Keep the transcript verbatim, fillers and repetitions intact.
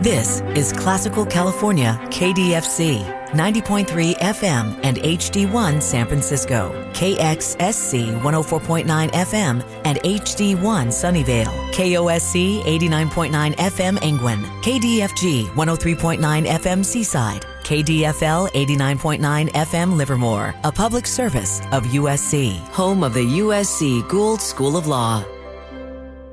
This is Classical California K D F C, ninety point three F M and H D one San Francisco, K X S C one oh four point nine F M and H D one Sunnyvale, K O S C eighty-nine point nine F M Angwin, K D F G one oh three point nine F M Seaside, K D F L eighty-nine point nine F M Livermore, a public service of U S C, home of the U S C Gould School of Law.